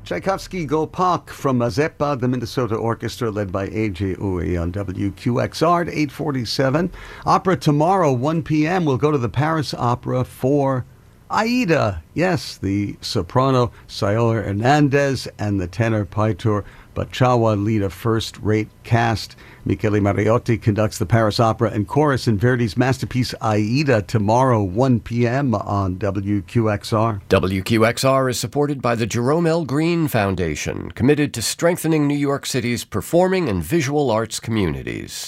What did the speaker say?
Tchaikovsky Gopak from Mazeppa, the Minnesota Orchestra led by A.J. Uwe on WQXR at 8:47. Opera tomorrow, 1 p.m. We'll go to the Paris Opera for Aida. Yes, the soprano Sayola Hernandez and the tenor Piotr Bachawa lead a first-rate cast. Michele Mariotti conducts the Paris Opera and Chorus in Verdi's masterpiece Aida tomorrow, 1 p.m. on WQXR. WQXR is supported by the Jerome L. Green Foundation, committed to strengthening New York City's performing and visual arts communities.